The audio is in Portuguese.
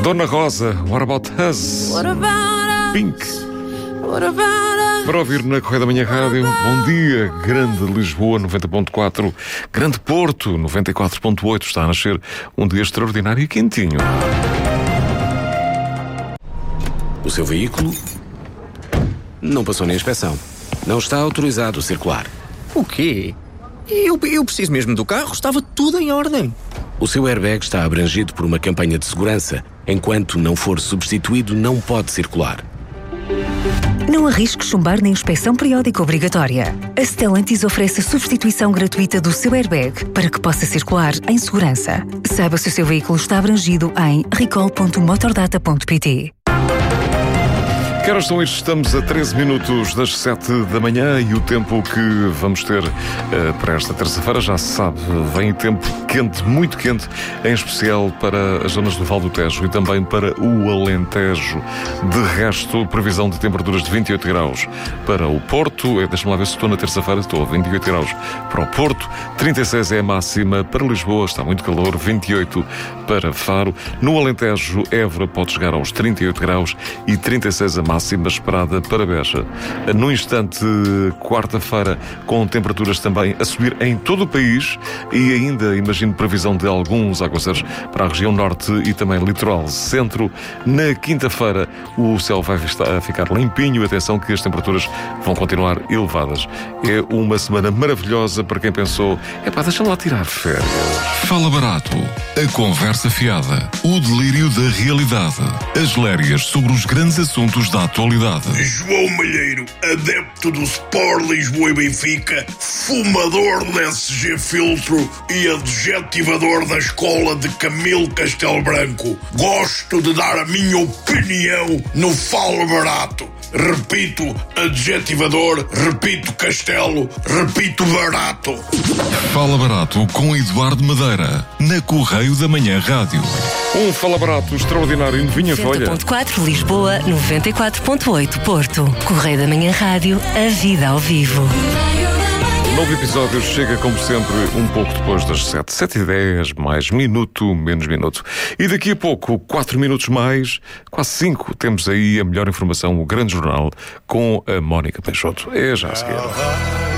Dona Rosa, What About Us? Pink. Para ouvir na Correia da Manhã Rádio. Bom dia, grande Lisboa 90.4, grande Porto 94.8. Está a nascer um dia extraordinário e quentinho. O seu veículo não passou na inspeção. Não está autorizado a circular. O quê? Eu preciso mesmo do carro, estava tudo em ordem. O seu airbag está abrangido por uma campanha de segurança. Enquanto não for substituído, não pode circular. Não arrisque chumbar na inspeção periódica obrigatória. A Stellantis oferece a substituição gratuita do seu airbag para que possa circular em segurança. Saiba se o seu veículo está abrangido em recall.motordata.pt. Que horas são estes? Estamos a 13 minutos das 7 da manhã e o tempo que vamos ter para esta terça-feira, já se sabe, vem tempo quente, muito quente, em especial para as zonas do Val do Tejo e também para o Alentejo. De resto, previsão de temperaturas de 28 graus para o Porto. Deixa-me lá ver se estou na terça-feira, estou a 28 graus para o Porto, 36 é a máxima para Lisboa, está muito calor, 28 para Faro. No Alentejo, Évora pode chegar aos 38 graus e 36 a máxima esperada para Beja. No instante, quarta-feira, com temperaturas também a subir em todo o país e ainda, imagino, previsão de alguns aguaceiros para a região norte e também litoral centro. Na quinta-feira, o céu vai ficar limpinho. Atenção que as temperaturas vão continuar elevadas. É uma semana maravilhosa para quem pensou, deixa-me lá tirar férias. Fala Barato, a conversa fiada, o delírio da realidade, as lérias sobre os grandes assuntos da atualidade. João Malheiro, adepto do Sport Lisboa e Benfica, fumador do SG Filtro e adjetivador da escola de Camilo Castelo Branco. Gosto de dar a minha opinião no Fala Barato. Repito, adjetivador, repito, castelo, repito, barato. Fala Barato com Eduardo Madeira, na Correio da Manhã Rádio. Um Fala Barato extraordinário em Vinha Folha. 90.4 Lisboa, 94.8 Porto. Correio da Manhã Rádio, a vida ao vivo. Novo episódio chega, como sempre, um pouco depois das 7. 7h10, mais minuto, menos minuto. E daqui a pouco, 4 minutos mais, quase 5, temos aí a melhor informação, o Grande Jornal, com a Mónica Peixoto. É já a seguir.